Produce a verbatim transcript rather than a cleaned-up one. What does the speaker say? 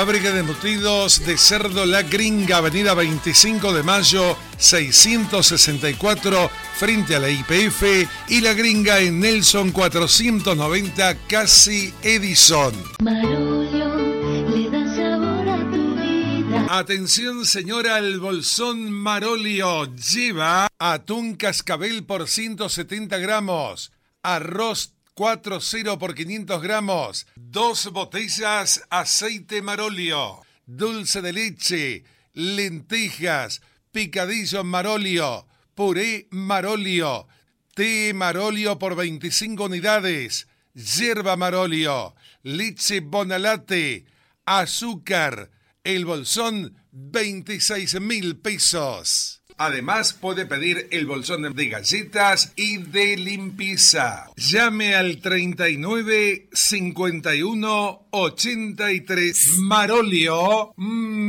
Fábrica de embutidos de cerdo La Gringa, avenida veinticinco de mayo, seiscientos sesenta y cuatro, frente a la Y P F, y La Gringa en Nelson cuatrocientos noventa, casi Edison. Marolio le da sabor a tu vida. Atención señora, el bolsón Marolio lleva atún cascabel por ciento setenta gramos, arroz cuatro cero por quinientos gramos, dos botellas aceite Marolio, dulce de leche, lentejas, picadillo Marolio, puré Marolio, té Marolio por veinticinco unidades, yerba Marolio, leche Bonalate, azúcar, el bolsón veintiséis mil pesos. Además puede pedir el bolsón de galletas y de limpieza. Llame al treinta y nueve cincuenta y uno ochenta y tres. Marolio. Mmm,